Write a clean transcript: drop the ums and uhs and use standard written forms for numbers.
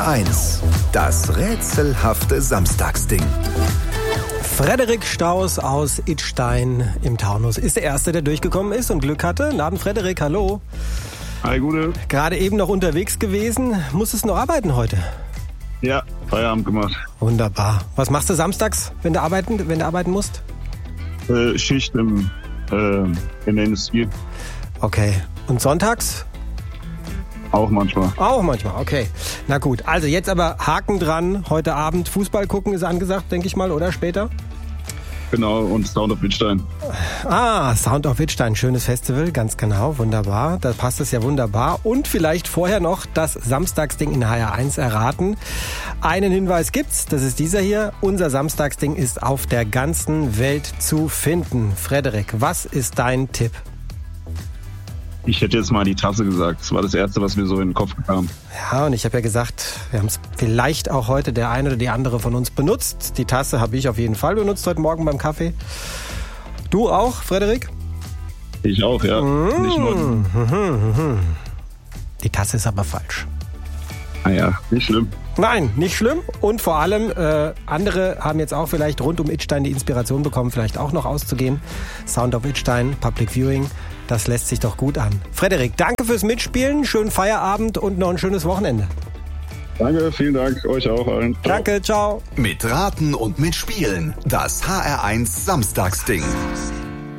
HR1, das rätselhafte Samstagsding. Frederik Staus aus Idstein im Taunus ist der Erste, der durchgekommen ist und Glück hatte. Guten Abend, Frederik, hallo. Hi, Gude. Gerade eben noch unterwegs gewesen. Musstest du noch arbeiten heute? Ja, Feierabend gemacht. Wunderbar. Was machst du samstags, wenn du arbeiten musst? Schicht in der Industrie. Okay. Und sonntags? Auch manchmal. Auch manchmal, okay. Na gut, also jetzt aber Haken dran. Heute Abend Fußball gucken ist angesagt, denke ich mal, oder später? Genau, und Sound of Wittstein. Sound of Wittstein, schönes Festival, ganz genau, wunderbar. Da passt es ja wunderbar. Und vielleicht vorher noch das Samstagsding in HR1 erraten. Einen Hinweis gibt's, das ist dieser hier. Unser Samstagsding ist auf der ganzen Welt zu finden. Frederik, was ist dein Tipp? Ich hätte jetzt mal die Tasse gesagt. Das war das Erste, was mir so in den Kopf kam. Ja, und ich habe ja gesagt, wir haben es vielleicht auch heute der eine oder die andere von uns benutzt. Die Tasse habe ich auf jeden Fall benutzt heute Morgen beim Kaffee. Du auch, Frederik? Ich auch, ja. Nicht nur. Die Tasse ist aber falsch. Ja, nicht schlimm. Nein, nicht schlimm. Und vor allem, andere haben jetzt auch vielleicht rund um Idstein die Inspiration bekommen, vielleicht auch noch auszugehen. Sound of Idstein, Public Viewing, das lässt sich doch gut an. Frederik, danke fürs Mitspielen, schönen Feierabend und noch ein schönes Wochenende. Danke, vielen Dank, euch auch allen. Ciao. Danke, ciao. Mit Raten und Mitspielen, das HR1 Samstagsding.